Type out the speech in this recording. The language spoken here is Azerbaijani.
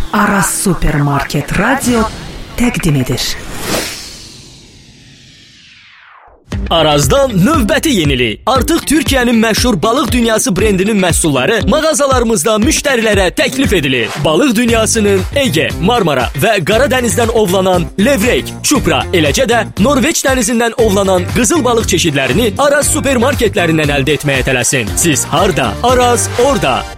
Aras Supermarket Radio təqdim edir. Arazdan növbəti yenilik. Artıq Türkiyənin məşhur balıq dünyası brendinin məhsulları mağazalarımızda müştərilərə təklif edilir. Balıq dünyasının Ege, Marmara və Qara dənizdən ovlanan levrek, çupra, eləcə də Norveç dənizindən ovlanan qızıl balıq çeşidlərini Araz supermarketlərindən əldə etməyə tələsin. Siz harda? Araz orada.